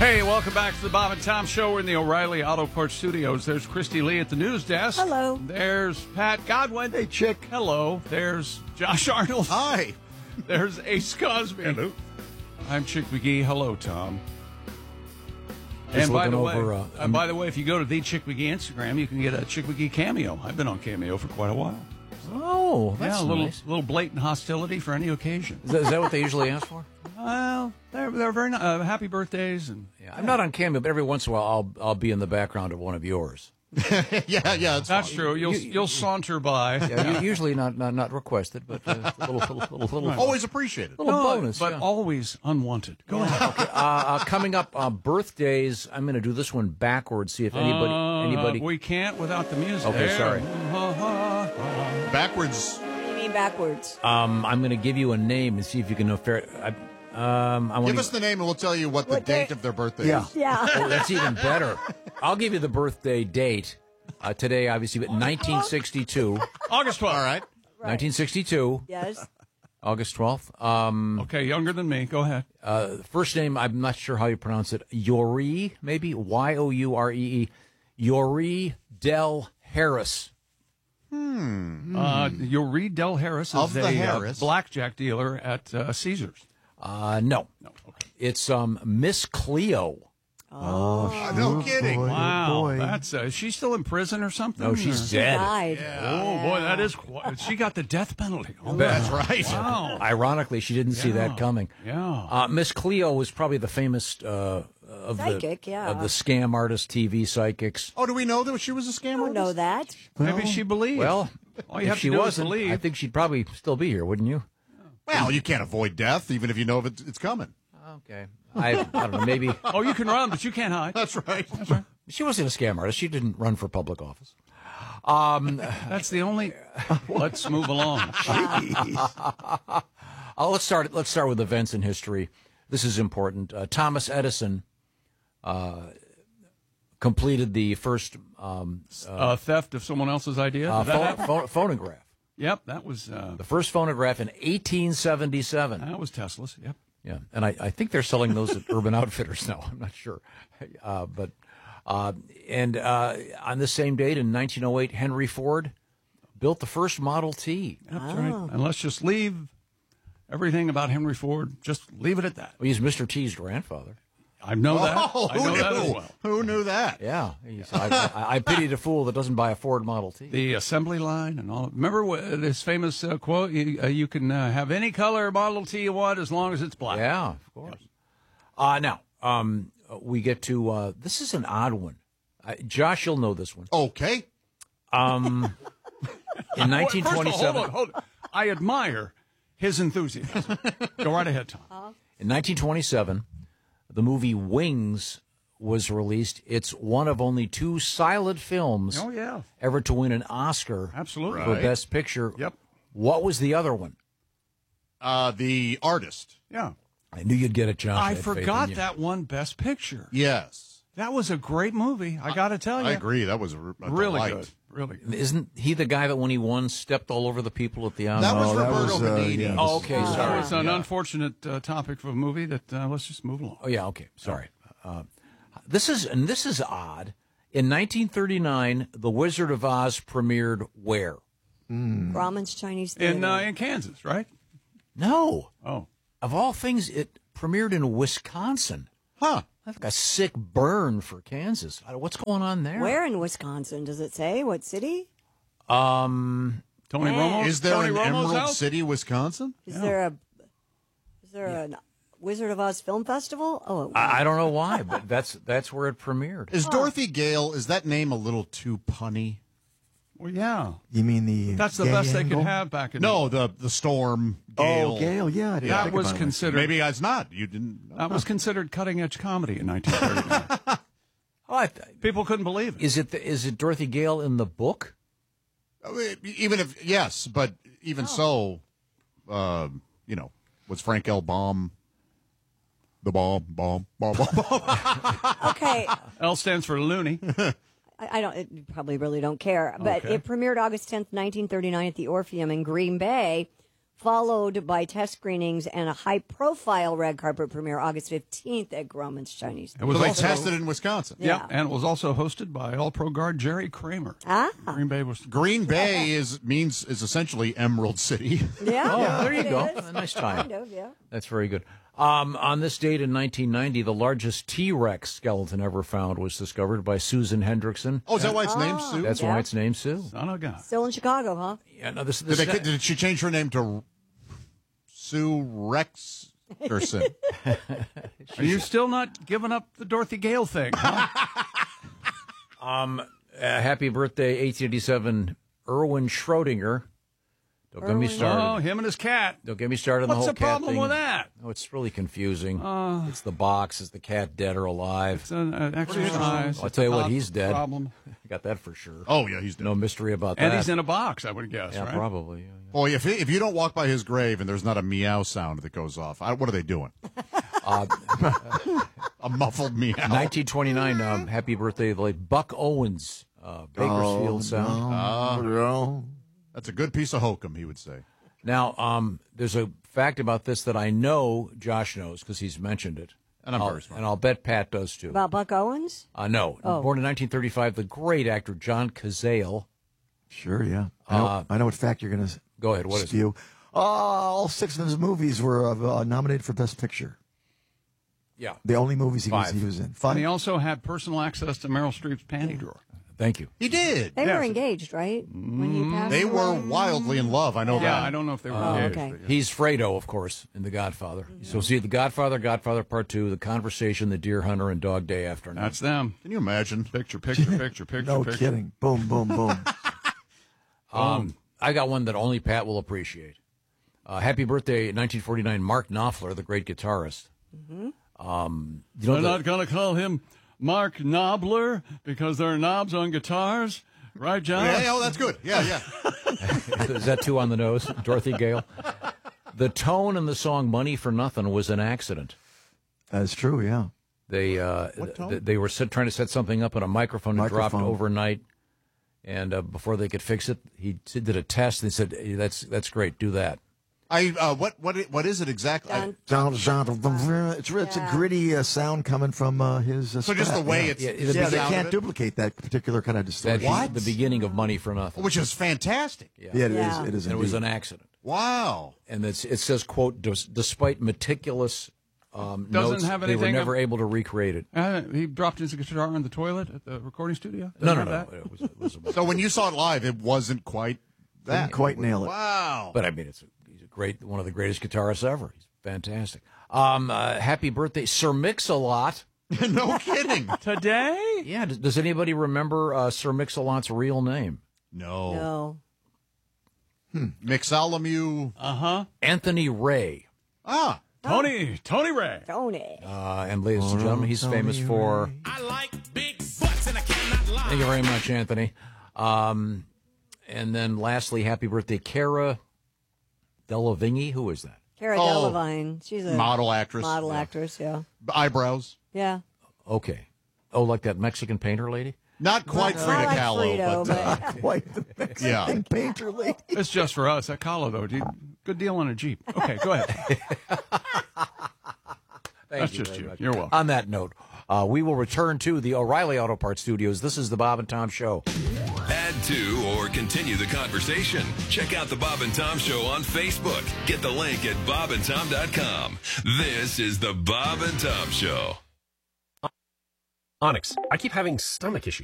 Hey, welcome back to the Bob and Tom Show. We're in the O'Reilly Auto Parts Studios. There's Christy Lee at the news desk. Hello. There's Pat Godwin. Hey, chick. Hello. There's Josh Arnold. Hi. There's Ace Cosby. Hello. I'm Chick McGee. Hello, Tom. Just And by the, way, over, by the way, if you go to the Chick McGee Instagram, you can get a Chick McGee cameo. I've been on Cameo for quite a while. Oh, that's yeah, a nice. little blatant hostility for any occasion. Is that what they usually ask for? Well, they're very happy birthdays and Yeah, I'm not on Cameo, but every once in a while I'll be in the background of one of yours. yeah, that's true. You'll saunter by. Yeah, usually not requested, but a little always appreciated. Little bonus, but yeah. always unwanted. Go ahead. Okay, coming up, birthdays. I'm going to do this one backwards. See if anybody. We can't without the music. Okay, There. sorry. Backwards. What do you mean backwards? I'm going to give you a name and see if you can know fair. Give us the name and we'll tell you what the date of their birthday is. Yeah. Oh, that's even better. I'll give you the birthday date. Today, obviously, but 1962. August 12th. All right. 1962, Yes. August 12th. Okay, younger than me. Go ahead. First name, I'm not sure how you pronounce it. Youree, maybe? Youree. Youree Del Harris. Youree Del Harris Of is the a Harris. blackjack dealer at Caesars. No. No. Okay. It's Miss Cleo. No kidding. Wow. That's is she still in prison or something? No, she's Or- dead. Died. Oh boy, that is. She got the death penalty. Oh, That's right. wow. Ironically, she didn't see that coming. Yeah. Miss Cleo was probably the famous Psychic, yeah. of the scam artist TV psychics. Oh, do we know that she was a I scammer? don't know that. Maybe she believed. Well, all you if have she to do wasn't, is believe. I think she'd probably still be here, wouldn't you? Well, you can't avoid death, even if you know it's coming. Okay. I don't know, maybe. Oh, you can run, but you can't hide. That's right. She wasn't a scam artist. She didn't run for public office. That's the only. Let's move along. Let's start with events in history. This is important. Thomas Edison completed the first Theft of someone else's idea. Did that happen? phonograph. Yep, that was The first phonograph in 1877. Tesla's. Yep. Yeah, and I think they're selling those at Urban Outfitters now. I'm not sure, but on the same date in 1908, Henry Ford built the first Model T. That's right. And let's just leave everything about Henry Ford. Just leave it at that. Well, he's Mr. T's grandfather. I know that. Oh, I know that as well. Who knew that? Yeah, I pity the fool that doesn't buy a Ford Model T. The assembly line and all. Remember this famous quote? You can have any color Model T you want as long as it's black. Yeah, of course. Now, we get to this is an odd one. Josh, you'll know this one. Okay. In 1927. Hold on. I admire his enthusiasm. Go right ahead, Tom. In 1927, the movie Wings was released. It's one of only two silent films Oh, yeah. ever to win an Oscar Absolutely. for Right. Best Picture. Yep. What was the other one? The artist. Yeah. I knew you'd get it, Josh. I had faith in forgot you. that one Best Picture. Yes. That was a great movie. I got to tell you. I agree. That was a Really delight. good. Really good. Isn't he the guy that when he won stepped all over the people at the Oscars? That was Roberto Benigni. yeah. Oh, okay, That sorry. was an unfortunate topic for a movie that let's just move along. Oh, yeah, okay, sorry. This is odd. In 1939, The Wizard of Oz premiered where? Grauman's Chinese Theater. In Kansas, right? No. Oh. Of all things, it premiered in Wisconsin. Huh. That's like a sick burn for Kansas. What's going on there? Where in Wisconsin? Does it say? What city? Tony Romo? Is there Tony an Romo's Emerald house? City, Wisconsin? Is there a Wizard of Oz Film Festival? Oh, I don't know why, but that's where it premiered. Is Dorothy Gale, is that name a little too punny? Well, yeah. You mean the That's the gay best they angle? could have back in No, the storm, Gale. Oh, Gale, yeah. I didn't That think was about it. considered. Maybe it's not. You didn't. That was considered cutting edge comedy in 1939. People couldn't believe it. Is it Dorothy Gale in the book? Even if, yes, but even so, was Frank L. Baum the bomb? okay. L stands for loony. I don't. You probably really don't care, but Okay. it premiered August 10th, 1939, at the Orpheum in Green Bay, followed by test screenings and a high-profile red carpet premiere August 15th at Grauman's Chinese. It was So they also, tested it in Wisconsin. yeah, and it was also hosted by All-Pro guard Jerry Kramer. Green Bay is essentially Emerald City. Yeah. Oh, there you it go. is. A nice time. Kind of, yeah. That's very good. On this date in 1990, the largest T-Rex skeleton ever found was discovered by Susan Hendrickson. Oh, is that why it's named Sue? That's Yeah. why it's named Sue. Son of God. Still in Chicago, huh? Yeah, no, this Did she change her name to Sue Rexerson? Are you still not giving up the Dorothy Gale thing? Huh? happy birthday, 1887, Erwin Schrödinger. Don't get me started. Oh, him and his cat. Don't get me started on the What's whole the cat problem thing. with that? Oh, it's really confusing. It's the box. Is the cat dead or alive? It's an exercise. I'll tell you what, Not he's dead. Problem. I got that for sure. Oh, yeah, he's dead. No mystery about that. And he's in a box, I would guess, yeah, right? probably. Yeah, yeah. Boy, if you don't walk by his grave and there's not a meow sound that goes off, what are they doing? A muffled meow. 1929, happy birthday, the late Buck Owens, Bakersfield Sound. That's a good piece of hokum, he would say. Now, there's a fact about this that I know Josh knows because he's mentioned it. And I'm very smart. And I'll bet Pat does too. About Buck Owens? No. Oh. Born in 1935, the great actor John Cazale. Sure, yeah. I know what fact you're going to Go ahead, what is it? spew. All 6 of his movies were nominated for Best Picture. Yeah. The only movies he was 5. in. And 5. he also had personal access to Meryl Streep's panty drawer. Thank you. He did. They Yes. were engaged, right? When he passed They were away? wildly in love. I know Yeah, that. I don't know if they were Oh, engaged. okay. but yeah. He's Fredo, of course, in The Godfather. So see The Godfather, Godfather Part 2, The Conversation, The Deer Hunter, and Dog Day Afternoon. That's them. Can you imagine? Picture. No kidding. Boom, boom, boom. I got one that only Pat will appreciate. Happy birthday, 1949, Mark Knopfler, the great guitarist. You know They're not going to call him Mark Knobler because there are knobs on guitars, right, John? Yeah, oh, that's good. Yeah, yeah. Is that too on the nose, Dorothy Gale? The tone in the song "Money for Nothing" was an accident. That's true, yeah. They they were trying to set something up on a microphone and dropped Microphone. overnight, and before they could fix it, he did a test. And he said, hey, "That's great, do that." What is it exactly? It's a gritty sound coming from his So just the Strat, way yeah. it's Yeah, they sound can't of it? duplicate that particular kind of distortion. That's the beginning of "Money for Nothing," Which is fantastic. Yeah, it is. Yeah. It is. and it was indeed. an accident. Wow. And it says, "quote Despite meticulous notes, have they were anything never able to recreate it." He dropped his guitar in the toilet at the recording studio? No. Doesn't have that? It was So when you saw it live, it wasn't quite that. Didn't quite nail it. Wow. But I mean, he's a great, one of the greatest guitarists ever. He's fantastic. Happy birthday, Sir Mix-a-Lot. No kidding. Today? Yeah, does anybody remember Sir Mix-a-Lot's real name? No. No. Mixolomew. Anthony Ray. Ah. Tony Ray. Tony. And ladies and gentlemen, he's famous for. I like big butts and I cannot lie. Thank you very much, Anthony. And then lastly, happy birthday, Cara Delevingne. Who is that? Cara Oh, Delevingne. She's a model actress. model Yeah. actress, yeah. Eyebrows. Yeah. Okay. Oh, like that Mexican painter lady? Not quite Not Frida like Kahlo, Frito, but Quite the Mexican yeah. painter lady. It's just for us. That Kahlo, though. Dude, good deal on a Jeep. Okay, go ahead. That's you just very you. much. You're welcome. On that note, we will return to the O'Reilly Auto Parts Studios. This is the Bob and Tom Show. Add to or continue the conversation. Check out the Bob and Tom Show on Facebook. Get the link at bobandtom.com. This is the Bob and Tom Show. Onyx, I keep having stomach issues.